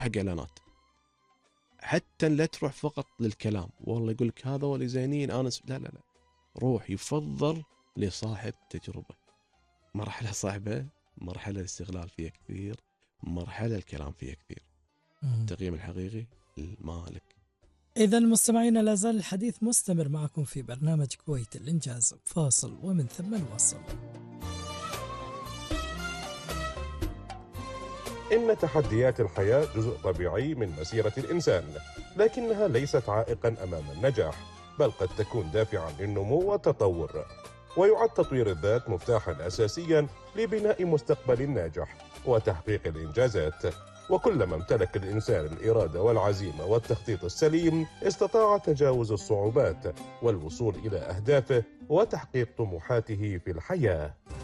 حق اعلانات. حتى لا تروح فقط للكلام، والله يقول لك هذا واللي زينين انا لا لا لا، روح يفضل لصاحب تجربه. مرحله صعبه، مرحله الاستغلال فيها كثير، مرحله الكلام فيها كثير. التقييم الحقيقي المالك. إذا مستمعينا، لا زال الحديث مستمر معكم في برنامج كويت الإنجاز. فاصل ومن ثم نواصل. إن تحديات الحياة جزء طبيعي من مسيرة الإنسان، لكنها ليست عائقا أمام النجاح، بل قد تكون دافعا للنمو والتطور. ويعد تطوير الذات مفتاحا أساسيا لبناء مستقبل ناجح وتحقيق الإنجازات. وكلما امتلك الإنسان الإرادة والعزيمة والتخطيط السليم، استطاع تجاوز الصعوبات والوصول إلى أهدافه وتحقيق طموحاته في الحياة.